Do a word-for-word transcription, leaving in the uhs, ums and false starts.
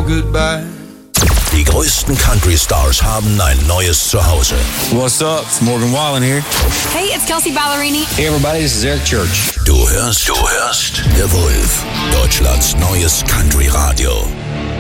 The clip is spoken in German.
no goodbye. Die größten Country-Stars haben ein neues Zuhause. What's up? It's Morgan Wallen here. Hey, it's Kelsey Ballerini. Hey everybody, this is Eric Church. Du hörst, du hörst The Wolf, Deutschlands neues Country-Radio.